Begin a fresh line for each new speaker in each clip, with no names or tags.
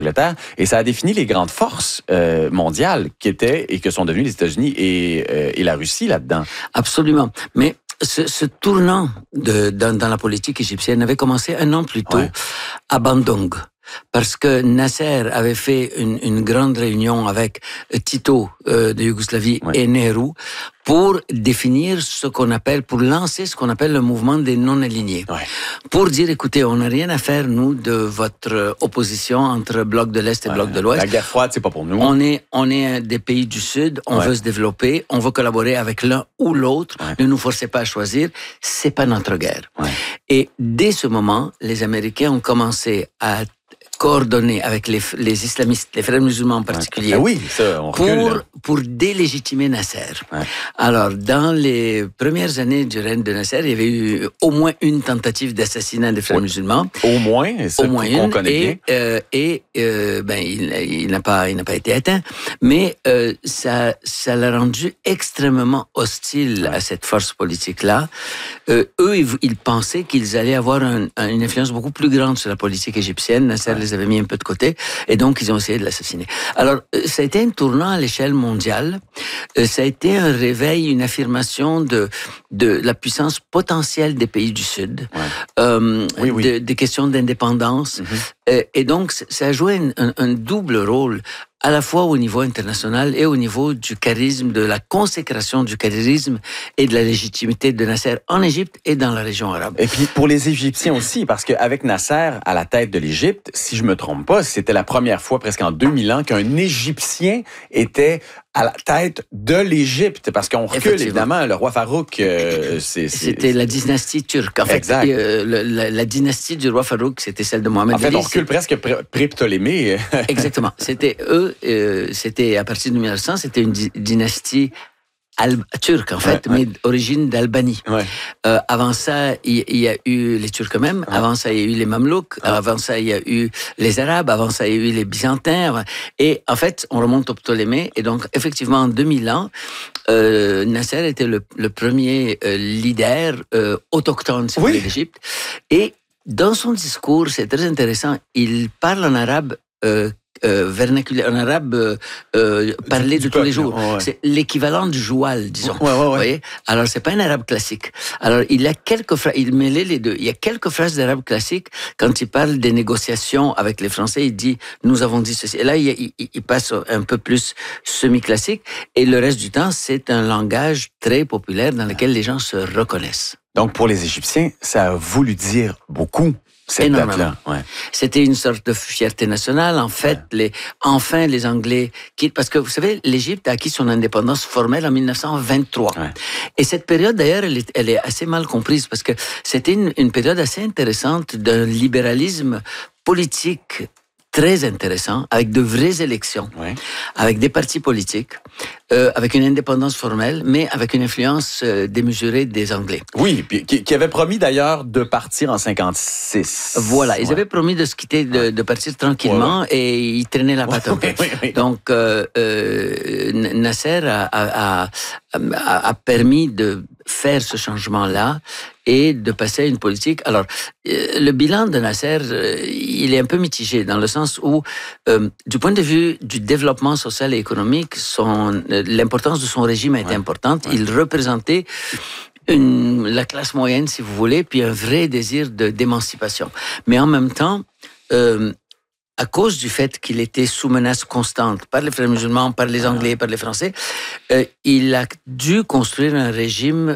l'Angleterre, et ça a défini les grandes forces mondiales qui étaient et que sont devenues les États-Unis et la Russie là-dedans.
Absolument. Mais ce tournant dans la politique égyptienne avait commencé un an plus tôt à Bandung. Parce que Nasser avait fait une grande réunion avec Tito de Yougoslavie et Nehru pour définir pour lancer ce qu'on appelle le mouvement des non-alignés. Pour dire, écoutez, on n'a rien à faire, nous, de votre opposition entre bloc de l'Est et bloc de l'Ouest.
La guerre froide, c'est pas pour nous.
On est des pays du Sud, on veut se développer, on veut collaborer avec l'un ou l'autre, ne nous forcez pas à choisir, c'est pas notre guerre. Et dès ce moment, les Américains ont commencé à coordonné avec les islamistes, les frères musulmans en particulier, pour délégitimer Nasser. Alors, dans les premières années du règne de Nasser, il y avait eu au moins une tentative d'assassinat des frères musulmans.
Au moins une, connaît bien.
Il n'a pas été atteint, mais ça l'a rendu extrêmement hostile à cette force politique-là. Eux, ils pensaient qu'ils allaient avoir une influence beaucoup plus grande sur la politique égyptienne. Nasser les avait mis un peu de côté, et donc ils ont essayé de l'assassiner. Alors, ça a été un tournant à l'échelle mondiale. Ça a été un réveil, une affirmation de la puissance potentielle des pays du Sud, des questions d'indépendance. Et donc, ça a joué un double rôle, à la fois au niveau international et au niveau du charisme, de la consécration du charisme et de la légitimité de Nasser en Égypte et dans la région arabe.
Et puis pour les Égyptiens aussi, parce qu'avec Nasser à la tête de l'Égypte, si je me trompe pas, c'était la première fois presque en 2000 ans qu'un Égyptien était à la tête de l'Égypte, parce qu'on recule évidemment, le roi Farouk,
c'était la dynastie turque. En fait, la dynastie du roi Farouk, c'était celle de Mohamed Ali.
En fait, on recule presque pré-Ptolémée.
Exactement. C'était c'était à partir de 1900, c'était une dynastie turque, en fait, mais d'origine d'Albanie. Avant ça, il y a eu les Turcs eux-mêmes. Avant ça, il y a eu les Mamelouks. Avant ça, il y a eu les Arabes. Avant ça, il y a eu les Byzantins. Et en fait, on remonte au Ptolémée. Et donc, effectivement, en 2000 ans, Nasser était le premier leader autochtone, si vous voulez, d'Égypte. Et dans son discours, c'est très intéressant, il parle en arabe vernaculaire, en arabe parlé de tous les jours. C'est l'équivalent du joual, disons. Vous voyez? Alors, c'est pas un arabe classique. Alors, il a quelques phrases, il mêlait les deux. Il y a quelques phrases d'arabe classique. Quand il parle des négociations avec les Français, il dit, nous avons dit ceci. Et là, il passe un peu plus semi-classique. Et le reste du temps, c'est un langage très populaire dans lequel les gens se reconnaissent.
Donc, pour les Égyptiens, ça a voulu dire beaucoup.
Énormément. C'était une sorte de fierté nationale. En fait, enfin, les Anglais quittent. Parce que, vous savez, l'Égypte a acquis son indépendance formelle en 1923. Et cette période, d'ailleurs, elle est assez mal comprise parce que c'était une période assez intéressante d'un libéralisme politique très intéressant, avec de vraies élections, avec des partis politiques, avec une indépendance formelle, mais avec une influence démesurée des Anglais.
Oui, puis qui avait promis d'ailleurs de partir en 56.
Voilà, ils avaient promis de se quitter, de partir tranquillement, et ils traînaient la patte un peu. Donc, Nasser a permis de faire ce changement-là et de passer à une politique. Alors, le bilan de Nasser, il est un peu mitigé dans le sens où, du point de vue du développement social et économique, l'importance de son régime a été importante. Il représentait la classe moyenne, si vous voulez, puis un vrai désir d'émancipation. Mais en même temps, à cause du fait qu'il était sous menace constante par les frères musulmans, par les Anglais, par les Français, il a dû construire un régime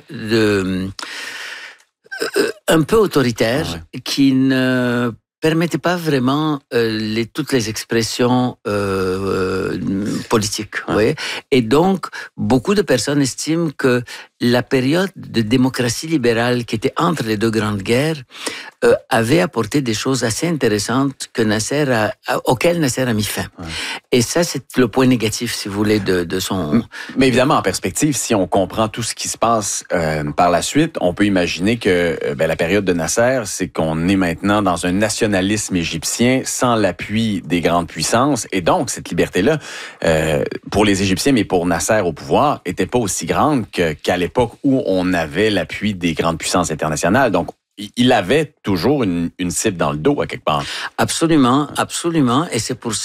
un peu autoritaire qui ne permettait pas vraiment toutes les expressions politiques. Vous voyez? Et donc, beaucoup de personnes estiment que la période de démocratie libérale qui était entre les deux grandes guerres avait apporté des choses assez intéressantes auxquelles Nasser a mis fin. Et ça, c'est le point négatif, si vous voulez, de son...
Mais évidemment, en perspective, si on comprend tout ce qui se passe par la suite, on peut imaginer que la période de Nasser, c'est qu'on est maintenant dans un nationalisme égyptien sans l'appui des grandes puissances. Et donc, cette liberté-là, pour les Égyptiens, mais pour Nasser au pouvoir, était pas aussi grande qu'à l'époque où on avait l'appui des grandes puissances internationales. Donc, il avait toujours une cible dans le dos à quelque part.
Absolument, absolument. Et c'est pour